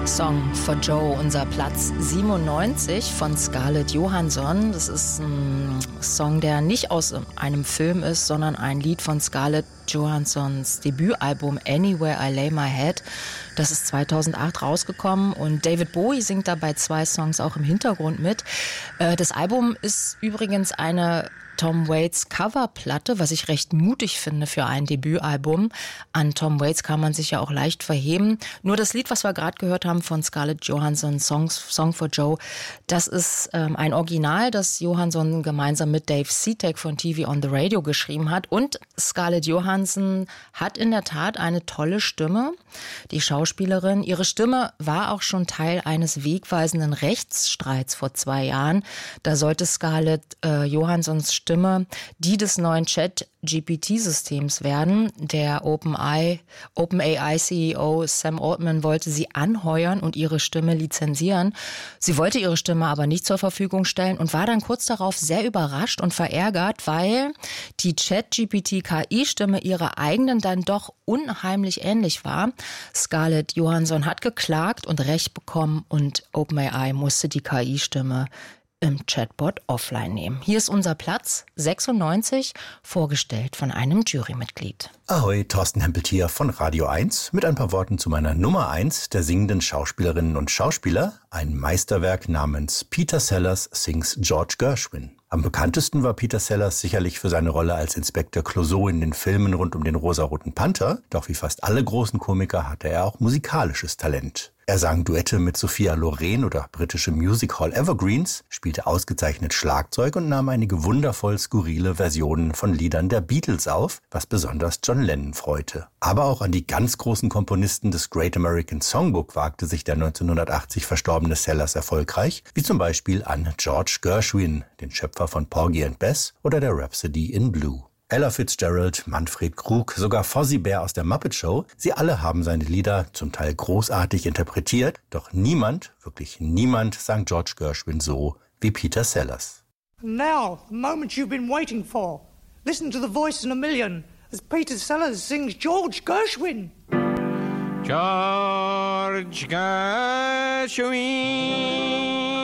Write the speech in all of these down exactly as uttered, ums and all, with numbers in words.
Song for Joe, unser Platz siebenundneunzig von Scarlett Johansson. Das ist ein Song, der nicht aus einem Film ist, sondern ein Lied von Scarlett Johanssons Debütalbum Anywhere I Lay My Head. Das ist zweitausendacht rausgekommen und David Bowie singt da bei zwei Songs auch im Hintergrund mit. Das Album ist übrigens eine Tom Waits Coverplatte, was ich recht mutig finde für ein Debütalbum. An Tom Waits kann man sich ja auch leicht verheben. Nur das Lied, was wir gerade gehört haben von Scarlett Johansson, Songs, Song for Joe, das ist ähm, ein Original, das Johansson gemeinsam mit Dave Seatek von T V on the Radio geschrieben hat. Und Scarlett Johansson hat in der Tat eine tolle Stimme, die Schauspielerin. Ihre Stimme war auch schon Teil eines wegweisenden Rechtsstreits vor zwei Jahren. Da sollte Scarlett äh, Johanssons Stimme Stimme, die des neuen Chat-G P T-Systems werden. Der OpenAI, OpenAI-C E O Sam Altman wollte sie anheuern und ihre Stimme lizenzieren. Sie wollte ihre Stimme aber nicht zur Verfügung stellen und war dann kurz darauf sehr überrascht und verärgert, weil die Chat-G P T-K I-Stimme ihrer eigenen dann doch unheimlich ähnlich war. Scarlett Johansson hat geklagt und Recht bekommen und OpenAI musste die K I-Stimme im Chatbot offline nehmen. Hier ist unser Platz sechsundneunzig, vorgestellt von einem Jurymitglied. Ahoi, Thorsten Hempelt hier von Radio eins mit ein paar Worten zu meiner Nummer eins der singenden Schauspielerinnen und Schauspieler, ein Meisterwerk namens Peter Sellers Sings George Gershwin. Am bekanntesten war Peter Sellers sicherlich für seine Rolle als Inspektor Clouseau in den Filmen rund um den rosaroten Panther, doch wie fast alle großen Komiker hatte er auch musikalisches Talent. Er sang Duette mit Sophia Loren oder britische Music Hall Evergreens, spielte ausgezeichnet Schlagzeug und nahm einige wundervoll skurrile Versionen von Liedern der Beatles auf, was besonders John Lennon freute. Aber auch an die ganz großen Komponisten des Great American Songbook wagte sich der neunzehnhundertachtzig verstorbene Sellers erfolgreich, wie zum Beispiel an George Gershwin, den Schöpfer von Porgy and Bess oder der Rhapsody in Blue. Ella Fitzgerald, Manfred Krug, sogar Fozzie Bear aus der Muppet Show, sie alle haben seine Lieder zum Teil großartig interpretiert, doch niemand, wirklich niemand sang George Gershwin so wie Peter Sellers. Now, the moment you've been waiting for. Listen to the voice in a million as Peter Sellers sings George Gershwin. George Gershwin.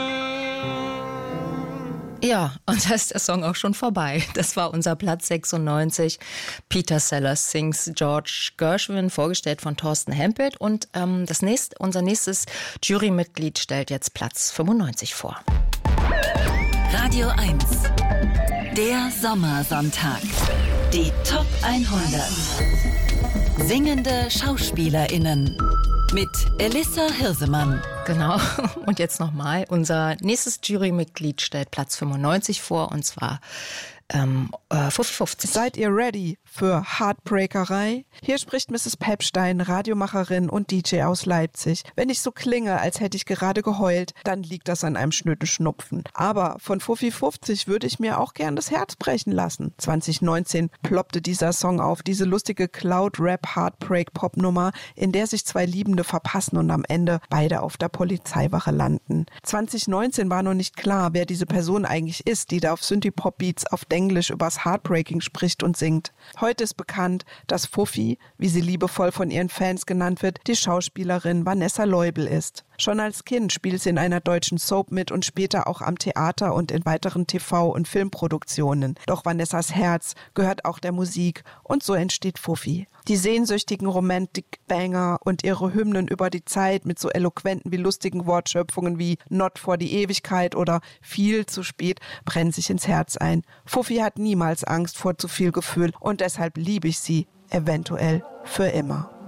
Ja, und da ist der Song auch schon vorbei. Das war unser Platz sechsundneunzig. Peter Sellers Sings George Gershwin, vorgestellt von Thorsten Hempelt. Und ähm, das nächste, unser nächstes Jurymitglied stellt jetzt Platz fünfundneunzig vor. Radio eins, der Sommersonntag. Die Top hundert. Singende SchauspielerInnen. Mit Elissa Hirsemann. Genau. Und jetzt nochmal. Unser nächstes Jurymitglied stellt Platz fünfundneunzig vor, und zwar ähm, äh, fünfundfünfzig. Seid ihr ready für Heartbreakerei? Hier spricht Misses Pepstein, Radiomacherin und D J aus Leipzig. Wenn ich so klinge, als hätte ich gerade geheult, dann liegt das an einem schnöden Schnupfen. Aber von Fuffi fünfzig würde ich mir auch gern das Herz brechen lassen. zwanzig neunzehn ploppte dieser Song auf, diese lustige Cloud-Rap-Heartbreak-Pop-Nummer, in der sich zwei Liebende verpassen und am Ende beide auf der Polizeiwache landen. zwanzig neunzehn war noch nicht klar, wer diese Person eigentlich ist, die da auf Synthie-Pop-Beats auf Englisch übers Heartbreaking spricht und singt. Heute ist bekannt, dass Fuffi, wie sie liebevoll von ihren Fans genannt wird, die Schauspielerin Vanessa Leubel ist. Schon als Kind spielt sie in einer deutschen Soap mit und später auch am Theater und in weiteren T V- und Filmproduktionen. Doch Vanessas Herz gehört auch der Musik und so entsteht Fuffi. Die sehnsüchtigen Romantic-Banger und ihre Hymnen über die Zeit mit so eloquenten wie lustigen Wortschöpfungen wie Not for die Ewigkeit oder viel zu spät brennen sich ins Herz ein. Fuffi hat niemals Angst vor zu viel Gefühl und deshalb liebe ich sie, eventuell für immer.